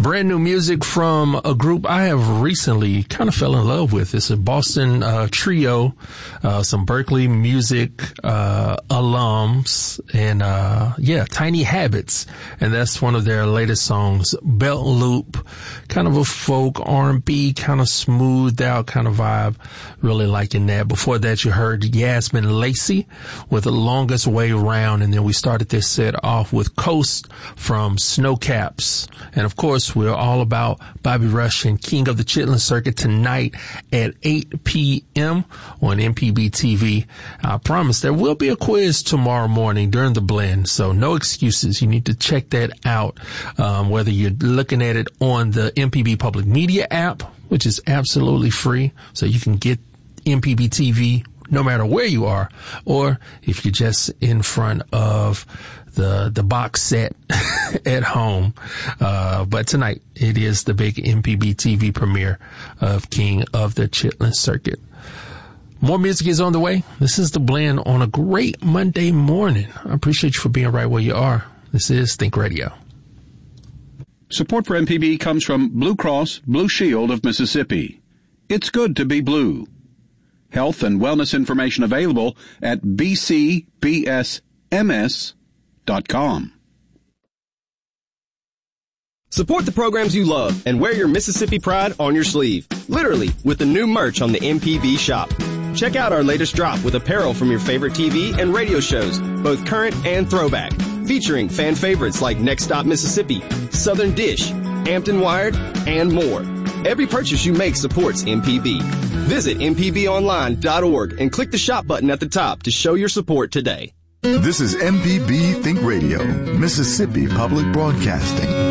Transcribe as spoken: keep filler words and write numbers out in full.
Brand new music from a group I have recently kind of fell in love with. It's a Boston uh, trio, uh, some Berkeley music uh, alums, and uh, yeah, Tiny Habits. And that's one of their latest songs, Belt Loop. Kind of a folk R and B, kind of smoothed out kind of vibe. Really liking that. Before that, you heard Yasmin Lacey with The Longest Way Round. And then we started this set off with Coast from Snowcaps. And of course, we're all about Bobby Rush and King of the Chitlin Circuit tonight at eight p.m. on M P B T V. I promise there will be a quiz tomorrow morning during the blend, so no excuses. You need to check that out, um, whether you're looking at it on the M P B Public Media app, which is absolutely free, so you can get M P B T V no matter where you are, or if you're just in front of the the box set at home. Uh, but tonight, it is the big M P B T V premiere of King of the Chitlin Circuit. More music is on the way. This is The Blend on a great Monday morning. I appreciate you for being right where you are. This is Think Radio. Support for M P B comes from Blue Cross Blue Shield of Mississippi. It's good to be blue. Health and wellness information available at b c b s m s dot com. Support the programs you love and wear your Mississippi pride on your sleeve. Literally, with the new merch on the M P B shop. Check out our latest drop with apparel from your favorite T V and radio shows, both current and throwback, featuring fan favorites like Next Stop Mississippi, Southern Dish, Hampton Wired, and more. Every purchase you make supports M P B. Visit m p b online dot org and click the shop button at the top to show your support today. This is M P B Think Radio, Mississippi Public Broadcasting.